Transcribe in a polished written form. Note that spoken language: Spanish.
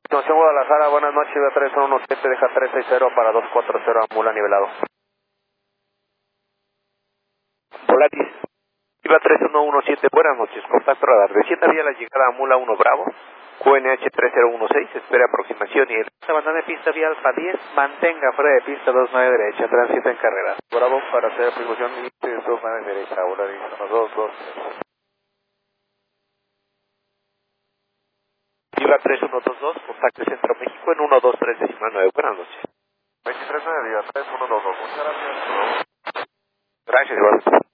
Nación Guadalajara, buenas noches, Viva 3117, deja 360 para 240 a Mula nivelado. Volaris, Viva 3117, buenas noches, contacto radar, descienda vía la llegada a Mula 1 Bravo, QNH 3016, espere aproximación y el... Abandone pista vía Alfa 10, mantenga fuera de pista 29 derecha, tránsito en carrera. Bravo para hacer aplicación y 29 derecha, Volaris, 2. Viva 3122, contacte Centro México en 123.9, buenas noches. 23.9, Viva 3122, muchas gracias. Gracias, igual.